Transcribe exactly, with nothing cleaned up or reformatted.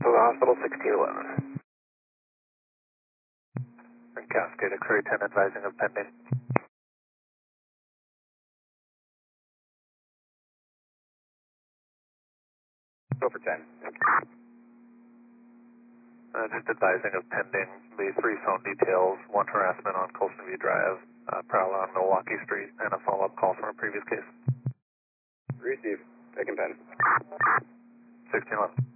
To the hospital, sixteen eleven. And Cascade X-ray ten advising of pending. Go for ten. Uh, just advising of pending the three phone details, one harassment on Colston View Drive, uh, prowl on Milwaukee Street, and a follow-up call from a previous case. Receive. Taking ten. sixteen eleven.